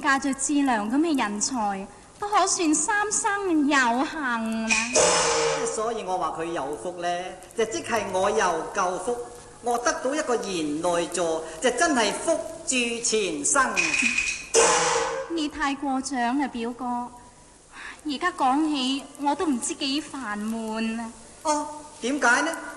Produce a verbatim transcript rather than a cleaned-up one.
嫁咗志良咁嘅人才，都可算三生有幸啦。 所以我話佢有福咧，就即係我又夠福，我得到一個賢內助，就真係福住前生。 你太過獎啦，表哥。而家講起我都唔知幾煩悶啊。 哦，點解呢？